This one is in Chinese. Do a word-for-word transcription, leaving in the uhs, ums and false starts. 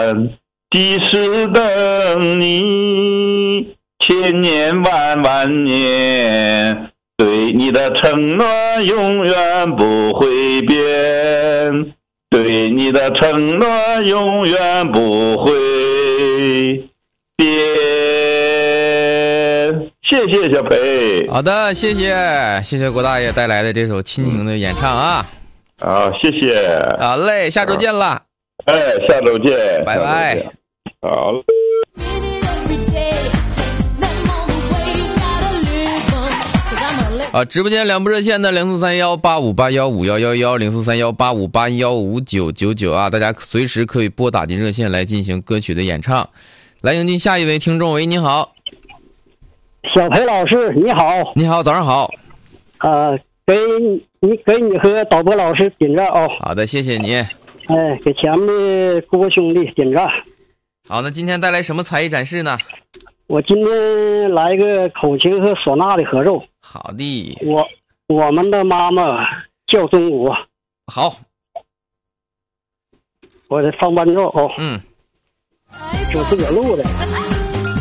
的是等你，千年万万年，对你的承诺永远不会变，对你的承诺永远不会变。谢谢小裴。 好的，谢谢谢谢郭大爷带来的这首亲情的演唱啊。 好，谢谢。 好嘞，下周见了。 哎，下周见， 拜拜。 好。 啊，直播间两部热线的零四三幺八五八幺五幺幺幺零四三幺八五八幺五九九九啊，大家随时可以拨打进热线来进行歌曲的演唱。来迎接下一位听众，喂，你好。 小裴老师你好。 你好，早上好。 呃，给你给你和导播老师点赞哦。 好的，谢谢你。 哎，给前面的郭兄弟点赞。 好，那今天带来什么才艺展示呢？ 我今天来个口琴和唢呐的合奏。 好的。 我我们的妈妈叫中国。 好， 我得放伴奏哦。 嗯， 我自个儿录的。